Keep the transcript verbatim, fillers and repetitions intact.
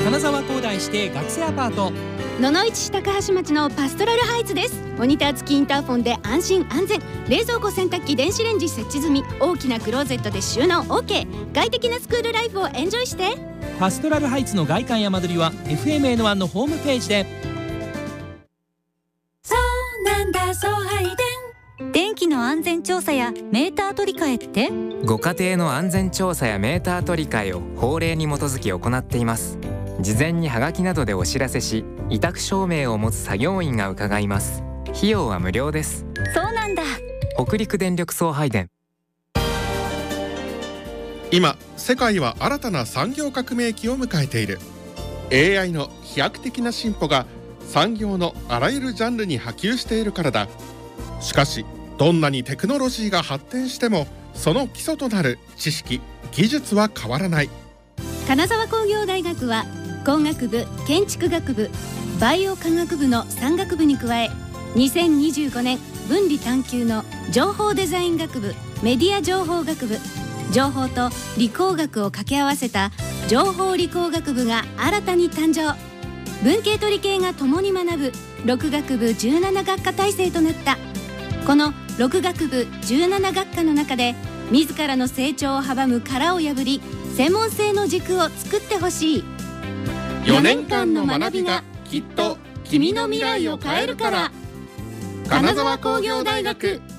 金沢工大指定学生アパート、 野々市市高橋町のパストラルハイツです。モニター付きインターフォンで安心安全、冷蔵庫、洗濯機、電子レンジ設置済み、大きなクローゼットで収納 OK、 快適なスクールライフをエンジョイして。 パストラルハイツの外観や間取りは エフエムエヌワン のホームページで。 そうなんだ、送配電。電気の安全調査やメーター取り替えって？ ご家庭の安全調査やメーター取り替えを法令に基づき行っています。事前にハガキなどでお知らせし、委託証明を持つ作業員が伺います。費用は無料です。 そうなんだ。 北陸電力送配電。 今世界は新たな産業革命期を迎えている。 エーアイ の飛躍的な進歩が産業のあらゆるジャンルに波及しているからだ。しかしどんなにテクノロジーが発展しても、その基礎となる知識・技術は変わらない。 金沢工業大学は工学部、建築学部、バイオ科学部のさん学部に加え、にせんにじゅうごねん分離探究の情報デザイン学部、メディア情報学部、情報と理工学を掛け合わせた情報理工学部が新たに誕生。文系と理系が共に学ぶろく学部じゅうなな学科体制となった。このろく学部じゅうなな学科の中で、自らの成長を阻む殻を破り、専門性の軸を作ってほしい。 よねんかんの学びがきっと君の未来を変えるから。金沢工業大学。